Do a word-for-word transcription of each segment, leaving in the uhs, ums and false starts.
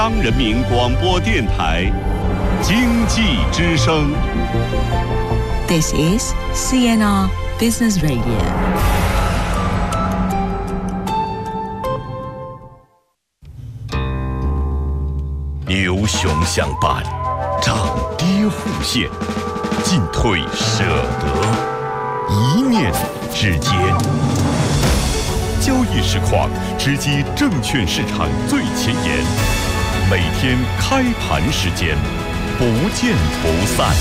央人民广播电台经济之声。 This is C N R Business Radio。 牛熊相伴，涨跌互现，进退舍得，一念之间。交易实况直击证券市场最前沿，每天开盘时间，不见不散。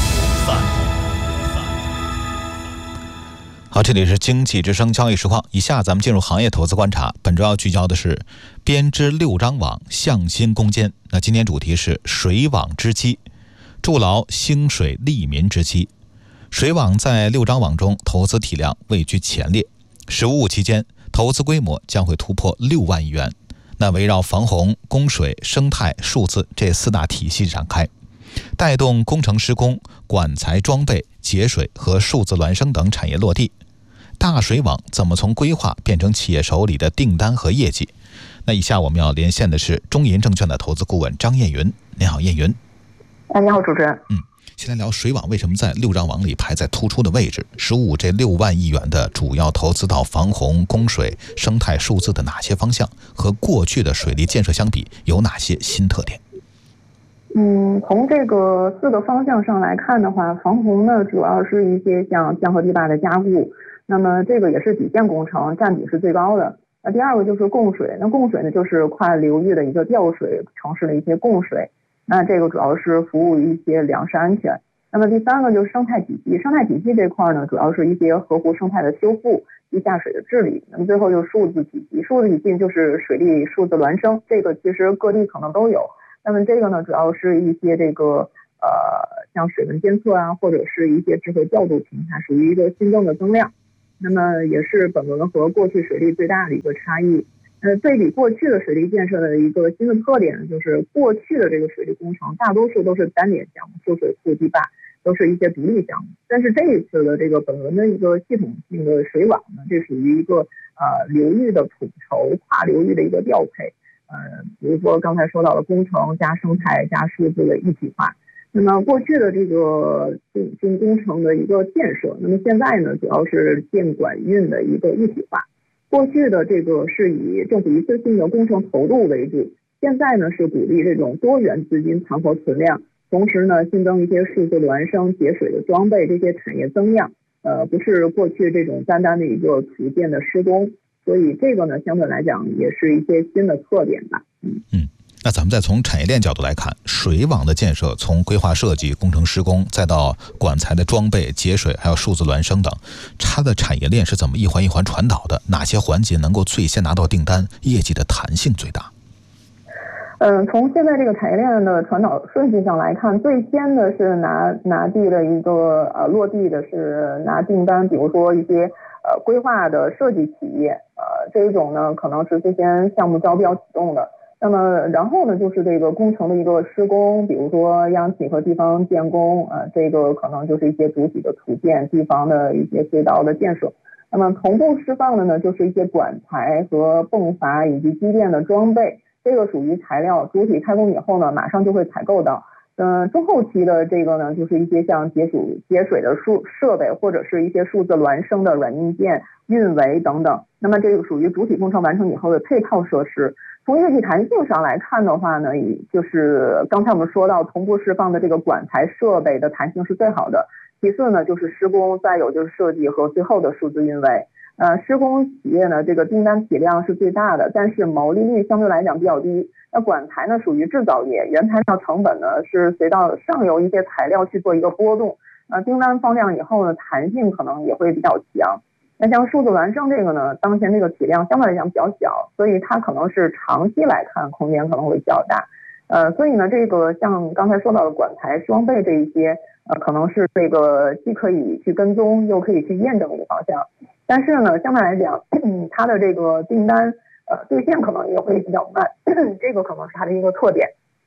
好，这里是经济之声交易实况。以下咱们进入行业投资观察，本周要聚焦的是编织六张网，向心攻坚。那今天主题是水网之基，筑牢兴水利民之基。水网在六张网中投资体量位居前列，十五期间投资规模将会突破六万亿元。那围绕防洪、供水、生态、数字这四大体系展开，带动工程施工、管材装备、节水和数字孪生等产业落地。大水网怎么从规划变成企业手里的订单和业绩？那以下我们要连线的是中银证券的投资顾问张艳云。你好，艳云。 哎，你好，主持人。 嗯，先来聊水网为什么在六张网里排在突出的位置？十五这六万亿元的主要投资到防洪、供水、生态、数字的哪些方向？和过去的水利建设相比，有哪些新特点？ 嗯，从这个四个方向上来看的话，防洪呢主要是一些像江河堤坝的加固，那么这个也是底线工程，占比是最高的。那第二个就是供水，那供水呢就是跨流域的一个调水，城市的一些供水，那这个主要是服务于一些粮食安全。那么第三个就是生态体系，生态体系这块呢主要是一些河湖生态的修复、地下水的治理。那么最后就是数字体系，数字体系就是水利数字孪生，这个其实各地可能都有。那么这个呢主要是一些这个呃像水文监测啊，或者是一些智慧调度平台，属于一个新增的增量。那么也是本轮和过去水利最大的一个差异。呃，对比过去的水利建设的一个新的特点，就是过去的这个水利工程大多数都是单点项目，修水库、堤坝都是一些独立项目。但是这一次的这个本轮的一个系统性的水网呢，这属于一个呃流域的统筹、跨流域的一个调配。呃，比如说刚才说到的工程加生态加数字的一体化。那么过去的这个进进工程的一个建设，那么现在呢主要是建管运的一个一体化。过去的这个是以政府一次性的工程投入为主，现在呢是鼓励这种多元资金盘活存量，同时呢新增一些数字孪生、节水的装备这些产业增量，呃，不是过去这种单单的一个土建的施工，所以这个呢相对来讲也是一些新的特点吧。嗯嗯。那咱们再从产业链角度来看，水网的建设从规划设计、工程施工，再到管材的装备、节水，还有数字孪生等，它的产业链是怎么一环一环传导的？哪些环节能够最先拿到订单，业绩的弹性最大？ 嗯，从现在这个产业链的传导顺序上来看，最先的是拿拿地的一个呃落地的是拿订单，比如说一些呃规划的设计企业，呃这一种呢可能是最先项目招标启动的。那么然后呢就是这个工程的一个施工，比如说央企和地方建工，呃这个可能就是一些主体的土建、地方的一些隧道的建设。那么同步释放的呢就是一些管材和泵阀以及机电的装备，这个属于材料，主体开工以后呢马上就会采购到。嗯、呃，中后期的这个呢就是一些像节水节水的数设备，或者是一些数字孪生的软硬件、运维等等。那么这个属于主体工程完成以后的配套设施。从业绩弹性上来看的话呢，就是刚才我们说到同步释放的这个管材设备的弹性是最好的，其次呢就是施工，再有就是设计和最后的数字运维。呃，施工企业呢这个订单体量是最大的，但是毛利率相对来讲比较低。那管材呢属于制造业，原材料成本呢是随到上游一些材料去做一个波动，呃，订单放量以后呢弹性可能也会比较强。那像数字孪生这个呢，当前这个体量相对来讲比较小，所以它可能是长期来看空间可能会比较大。呃，所以呢，这个像刚才说到的管材装备这一些，呃，可能是这个既可以去跟踪，又可以去验证的一个方向。但是呢，相对来讲，它的这个订单呃兑现可能也会比较慢，这个可能是它的一个特点。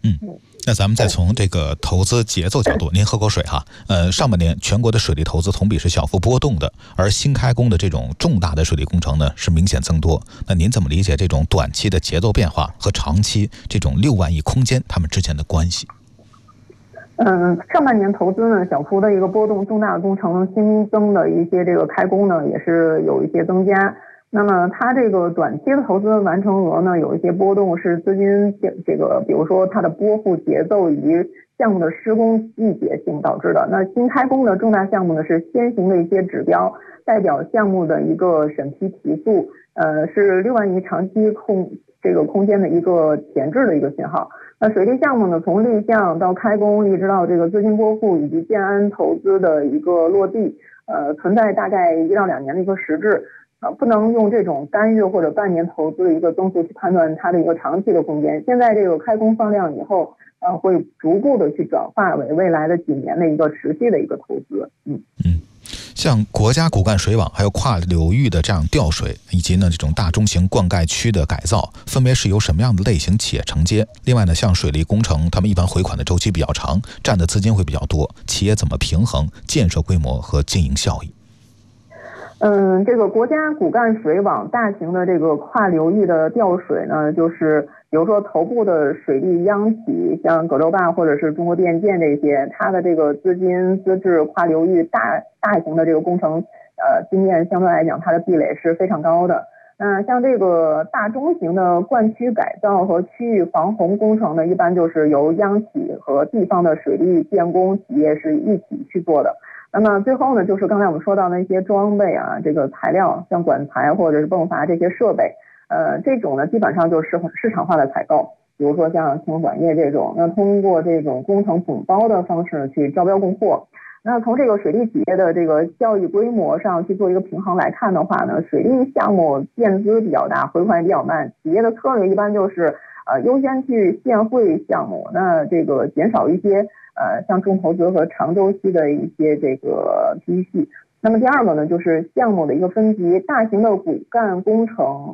嗯，那咱们再从这个投资节奏角度，您喝口水哈。呃，上半年全国的水利投资同比是小幅波动的，而新开工的这种重大的水利工程呢是明显增多。那您怎么理解这种短期的节奏变化和长期这种六万亿空间它们之间的关系？ 嗯，上半年投资呢小幅的一个波动，重大工程新增的一些这个开工呢也是有一些增加。那么它这个短期的投资完成额呢有一些波动，是资金这个比如说它的拨付节奏以及项目的施工季节性导致的。那新开工的重大项目呢是先行的一些指标，代表项目的一个审批提速，呃，是六万亿长期空这个空间的一个前置的一个信号。那水利项目呢，从立项到开工，一直到这个资金拨付以及建安投资的一个落地，呃，存在大概一到两年的一个时制。呃，不能用这种单月或者半年投资的一个增速去判断它的一个长期的空间。现在这个开工放量以后，呃，会逐步的去转化为未来的几年的一个持续的一个投资。嗯嗯，像国家骨干水网，还有跨流域的这样调水，以及呢这种大中型灌溉区的改造，分别是由什么样的类型企业承接？另外呢，像水利工程，他们一般回款的周期比较长，占的资金会比较多，企业怎么平衡建设规模和经营效益？ 嗯，这个国家骨干水网大型的这个跨流域的调水呢，就是比如说头部的水利央企，像葛洲坝或者是中国电建这些，它的这个资金资质跨流域大大型的这个工程，呃，经验相对来讲，它的壁垒是非常高的。那像这个大中型的灌区改造和区域防洪工程呢，一般就是由央企和地方的水利建工企业是一起去做的。那么最后呢，就是刚才我们说到的一些装备啊，这个材料，像管材或者是泵阀这些设备，呃，这种呢基本上就是市场化的采购，比如说像轻管业这种，那通过这种工程总包的方式去招标供货。那从这个水利企业的这个效益规模上去做一个平衡来看的话呢，水利项目建资比较大，回款也比较慢，企业的策略一般就是呃优先去现汇项目，那这个减少一些呃像重投资和长周期的一些这个 P E C。那么第二个呢，就是项目的一个分级，大型的骨干工程